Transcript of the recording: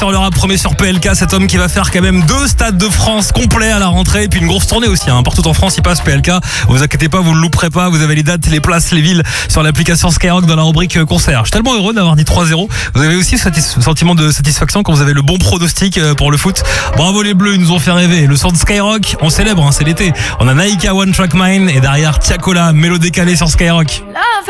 On leur a promis sur PLK, cet homme qui va faire quand même 2 stades de France complets à la rentrée et puis une grosse tournée aussi. Partout en France, il passe PLK. Vous inquiétez pas, vous le louperez pas. Vous avez les dates, les places, les villes sur l'application Skyrock dans la rubrique concert. Je suis tellement heureux d'avoir dit 3-0. Vous avez aussi ce sentiment de satisfaction quand vous avez le bon pronostic pour le foot. Bravo les Bleus, ils nous ont fait rêver. Le son de Skyrock, on célèbre, c'est l'été. On a Naïka One Track Mind et derrière Tiakola, mélo décalé sur Skyrock.